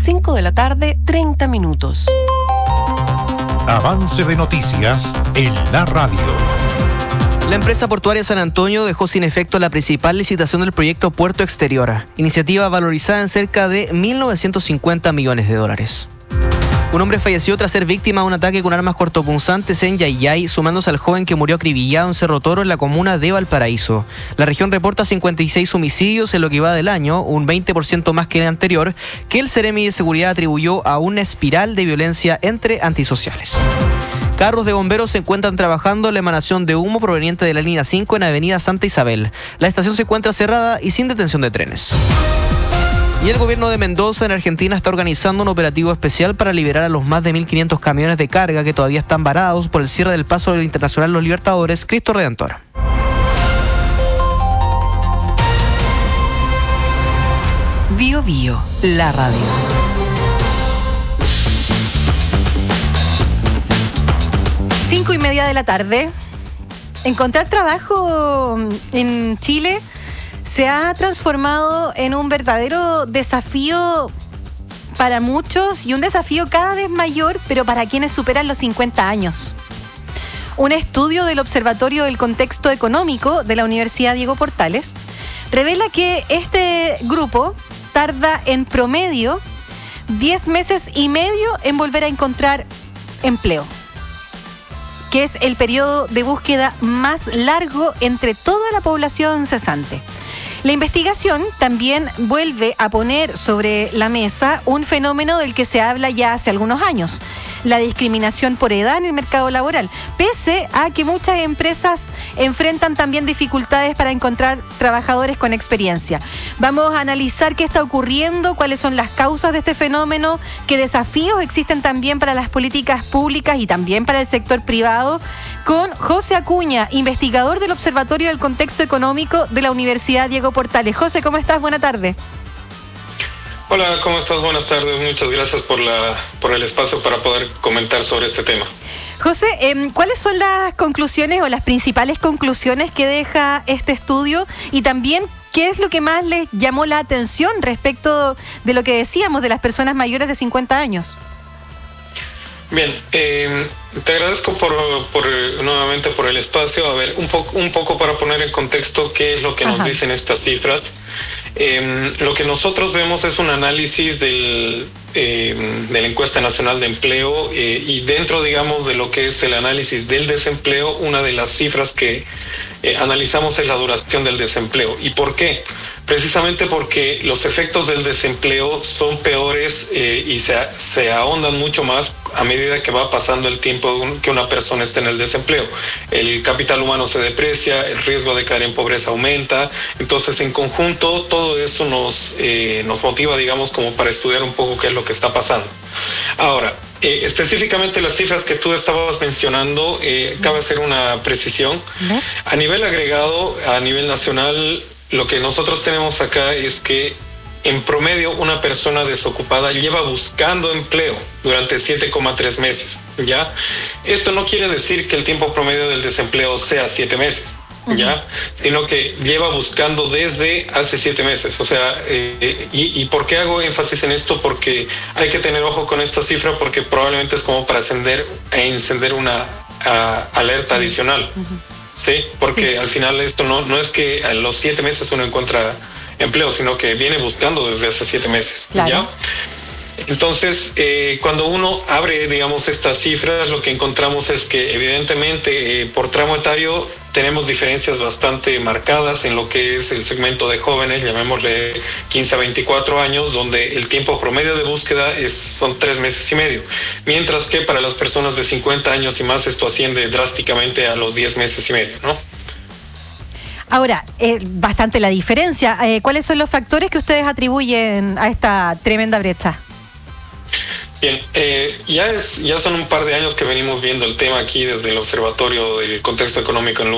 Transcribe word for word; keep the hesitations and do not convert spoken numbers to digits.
cinco de la tarde, treinta minutos. Avance de noticias en la radio. La empresa portuaria San Antonio dejó sin efecto la principal licitación del proyecto Puerto Exterior, iniciativa valorizada en cerca de mil novecientos cincuenta millones de dólares. Un hombre falleció tras ser víctima de un ataque con armas cortopunzantes en Yayay, sumándose al joven que murió acribillado en Cerro Toro, en la comuna de Valparaíso. La región reporta cincuenta y seis homicidios en lo que va del año, un veinte por ciento más que el anterior, que el Seremi de Seguridad atribuyó a una espiral de violencia entre antisociales. Carros de bomberos se encuentran trabajando en la emanación de humo proveniente de la línea cinco en Avenida Santa Isabel. La estación se encuentra cerrada y sin detención de trenes. Y el gobierno de Mendoza, en Argentina, está organizando un operativo especial para liberar a los más de mil quinientos camiones de carga que todavía están varados por el cierre del paso del Internacional Los Libertadores, Cristo Redentor. Bio Bio, la radio. Cinco y media de la tarde. Encontrar trabajo en Chile se ha transformado en un verdadero desafío para muchos y un desafío cada vez mayor, pero para quienes superan los cincuenta años. Un estudio del Observatorio del Contexto Económico de la Universidad Diego Portales revela que este grupo tarda en promedio diez meses y medio en volver a encontrar empleo, que es el periodo de búsqueda más largo entre toda la población cesante. La investigación también vuelve a poner sobre la mesa un fenómeno del que se habla ya hace algunos años: la discriminación por edad en el mercado laboral, pese a que muchas empresas enfrentan también dificultades para encontrar trabajadores con experiencia. Vamos a analizar qué está ocurriendo, cuáles son las causas de este fenómeno, qué desafíos existen también para las políticas públicas y también para el sector privado, con José Acuña, investigador del Observatorio del Contexto Económico de la Universidad Diego Portales. José, ¿cómo estás? Buena tarde. Hola, ¿cómo estás? Buenas tardes. Muchas gracias por la por el espacio para poder comentar sobre este tema. José, eh, ¿cuáles son las conclusiones o las principales conclusiones que deja este estudio? Y también, ¿qué es lo que más les llamó la atención respecto de lo que decíamos de las personas mayores de cincuenta años? Bien, eh, te agradezco por, por nuevamente por el espacio. A ver, un poco, un poco para poner en contexto qué es lo que Ajá. nos dicen estas cifras. Eh, lo que nosotros vemos es un análisis del, eh, de la Encuesta Nacional de Empleo eh, y dentro, digamos, de lo que es el análisis del desempleo, una de las cifras que eh, analizamos es la duración del desempleo. ¿Y por qué? Precisamente porque los efectos del desempleo son peores eh, y se, se ahondan mucho más a medida que va pasando el tiempo que una persona esté en el desempleo. El capital humano se deprecia, el riesgo de caer en pobreza aumenta. Entonces, en conjunto, todo eso nos, eh, nos motiva, digamos, como para estudiar un poco qué es lo que está pasando. Ahora, eh, específicamente las cifras que tú estabas mencionando, eh, cabe hacer una precisión. A nivel agregado, a nivel nacional, lo que nosotros tenemos acá es que en promedio una persona desocupada lleva buscando empleo durante siete coma tres meses, ¿ya? Esto no quiere decir que el tiempo promedio del desempleo sea siete meses, ¿ya? Uh-huh. Sino que lleva buscando desde hace siete meses. O sea, eh, y, ¿y por qué hago énfasis en esto? Porque hay que tener ojo con esta cifra porque probablemente es como para encender, encender una uh, alerta adicional. Uh-huh. Sí, porque sí. Al final esto no, no es que a los siete meses uno encuentra empleo, sino que viene buscando desde hace siete meses. Claro. ¿Ya? Entonces, eh, cuando uno abre, digamos, estas cifras, lo que encontramos es que evidentemente eh, por tramo etario tenemos diferencias bastante marcadas en lo que es el segmento de jóvenes, llamémosle quince a veinticuatro años, donde el tiempo promedio de búsqueda es, son tres meses y medio, mientras que para las personas de cincuenta años y más esto asciende drásticamente a los diez meses y medio, ¿no? Ahora, eh, bastante la diferencia. Eh, ¿Cuáles son los factores que ustedes atribuyen a esta tremenda brecha? Bien, eh, ya, es, ya son un par de años que venimos viendo el tema aquí desde el Observatorio del Contexto Económico en